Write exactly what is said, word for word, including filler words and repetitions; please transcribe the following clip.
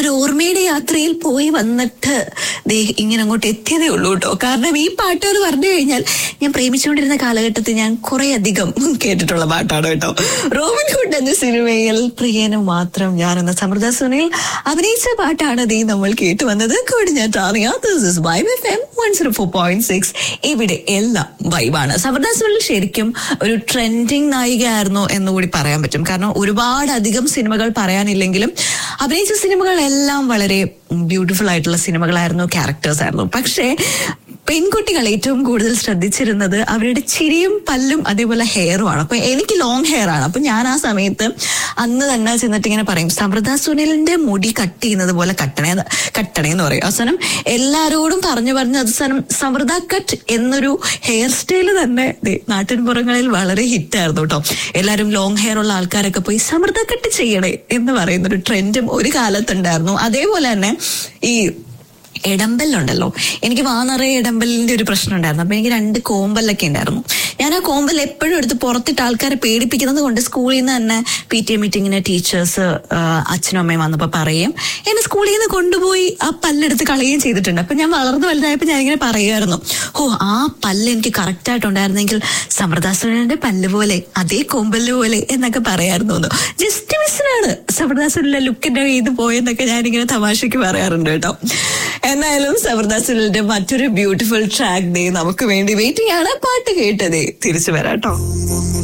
ഒരു ഓർമ്മയുടെ യാത്രയിൽ പോയി വന്നിട്ട് ദേ ഇങ്ങനെ അങ്ങോട്ട് എത്തിയതേ ഉള്ളൂ കേട്ടോ. കാരണം ഈ പാട്ട് എന്ന് പറഞ്ഞു കഴിഞ്ഞാൽ ഞാൻ പ്രേമിച്ചുകൊണ്ടിരുന്ന കാലഘട്ടത്തിൽ ഞാൻ കുറെ അധികം കേട്ടിട്ടുള്ള പാട്ടാണ് കേട്ടോ. റോബിൻ ഹുഡ് എന്ന സിനിമയിൽ പ്രിയനും മാത്രം ഞാൻ എന്ന സമൃദ്ധ സുനിൽ അഭിനയിച്ച പാട്ടാണ് ദേ നമ്മൾ കേട്ടു വന്നത്. ഇവിടെ എല്ലാം വൈബാണ്. സമൃദ്ധ സുനിൽ ശരിക്കും ഒരു ട്രെൻഡിങ് നായികയായിരുന്നു എന്നുകൂടി പറയാൻ പറ്റും. കാരണം ഒരുപാട് അധികം സിനിമകൾ പറയാനില്ലെങ്കിലും അഭിനയിച്ച സിനിമകളെല്ലാം വളരെ ബ്യൂട്ടിഫുൾ ആയിട്ടുള്ള സിനിമകളായിരുന്നു, ക്യാരക്ടേഴ്സ് ആയിരുന്നു. പക്ഷേ പെൺകുട്ടികൾ ഏറ്റവും കൂടുതൽ ശ്രദ്ധിച്ചിരുന്നത് അവരുടെ ചിരിയും പല്ലും അതേപോലെ ഹെയറും ആണ്. അപ്പൊ എനിക്ക് ലോങ് ഹെയർ ആണ്. അപ്പൊ ഞാൻ ആ സമയത്ത് അന്ന് തന്നെ ചെന്നിട്ട് ഇങ്ങനെ പറയും, സമൃദ്ധ സുനിലിന്റെ മുടി കട്ട് ചെയ്യുന്നത് പോലെ കട്ടണേ കട്ടണേ എന്ന് പറയും. അവസാനം എല്ലാരോടും പറഞ്ഞു പറഞ്ഞ് അവസാനം സമൃദ്ധ കട്ട് എന്നൊരു ഹെയർ സ്റ്റൈല് തന്നെ നാട്ടിൻപുറങ്ങളിൽ വളരെ ഹിറ്റായിരുന്നു കേട്ടോ. എല്ലാവരും ലോങ് ഹെയർ ഉള്ള ആൾക്കാരൊക്കെ പോയി സമൃദ്ധ കട്ട് ചെയ്യണേ എന്ന് പറയുന്നൊരു ട്രെൻഡും ഒരു കാലത്തുണ്ടായിരുന്നു. അതേപോലെ തന്നെ ഈ ഇടമ്പലുണ്ടല്ലോ, എനിക്ക് വാ നിറയെ ഇടമ്പലിന്റെ ഒരു പ്രശ്നം ഉണ്ടായിരുന്നു. അപ്പൊ എനിക്ക് രണ്ട് കോമ്പലൊക്കെ ഉണ്ടായിരുന്നു. ഞാൻ ആ കോമ്പൽ എപ്പോഴും എടുത്ത് പുറത്തിട്ട് ആൾക്കാരെ പേടിപ്പിക്കുന്നത് കൊണ്ട് സ്കൂളിൽ നിന്ന് തന്നെ പി ടി എ മീറ്റിങ്ങിന് ടീച്ചേഴ്സ് അച്ഛനും അമ്മയും വന്നപ്പോ പറയും, എന്നെ സ്കൂളിൽ നിന്ന് കൊണ്ടുപോയി ആ പല്ലെടുത്ത് കളയുകയും ചെയ്തിട്ടുണ്ട്. അപ്പൊ ഞാൻ വളർന്നു വലുതായപ്പോ ഞാനിങ്ങനെ പറയുമായിരുന്നു, ഓ ആ പല്ല് എനിക്ക് കറക്റ്റ് ആയിട്ടുണ്ടായിരുന്നെങ്കിൽ സമൃദ്ധ സുനിലിന്റെ പല്ല് പോലെ അതേ കോമ്പല് പോലെ എന്നൊക്കെ പറയായിരുന്നു. ജസ്റ്റ് മിസ്സിനാണ് സമൃദ്ധ സുനിലിന്റെ ലുക്കിന്റെ ഇത് പോയെന്നൊക്കെ ഞാനിങ്ങനെ തമാശയ്ക്ക് പറയാറുണ്ട് കേട്ടോ. എന്നായാലും സമൃദ്ധ സുനിലിന്റെ മറ്റൊരു ബ്യൂട്ടിഫുൾ ട്രാക്ക് ഡേ നമുക്ക് വേണ്ടി വെയിറ്റിംഗ് ആണ്. പാട്ട് കേട്ടതേ തിരിച്ചു വരാട്ടോ.